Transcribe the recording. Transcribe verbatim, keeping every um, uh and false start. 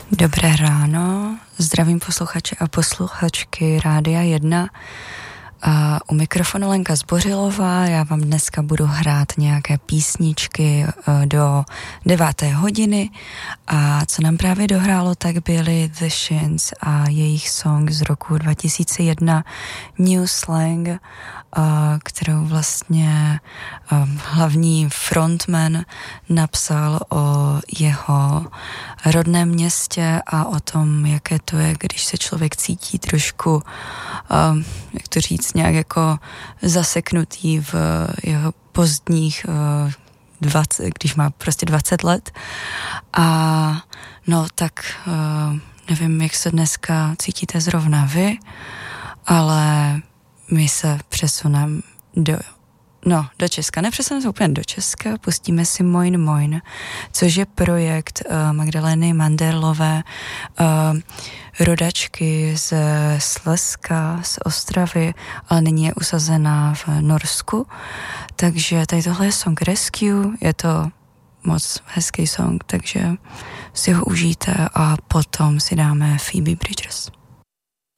Dobré ráno, zdravím posluchače a posluchačky Rádia jedna. A u mikrofonu Lenka Zbořilová, já vám dneska budu hrát nějaké písničky do deváté hodiny a co nám právě dohrálo, tak byly The Shins a jejich song z roku dva tisíce jedna New Slang, kterou vlastně hlavní frontman napsal o jeho rodném městě a o tom, jaké to je, když se člověk cítí trošku, jak to říct, nějak jako zaseknutý v jeho pozdních dvacet, když má prostě dvacet let. A no tak nevím, jak se dneska cítíte zrovna vy, ale my se přesuneme do, no, do Česka. Nepřesuneme se úplně do Česka, pustíme si Moin Moin, což je projekt uh, Magdalény Manderlové, uh, rodačky z Slezska, z Ostravy, ale nyní je usazená v Norsku. Takže tady tohle je song Rescue, je to moc hezký song, takže si ho užijte a potom si dáme Phoebe Bridgers.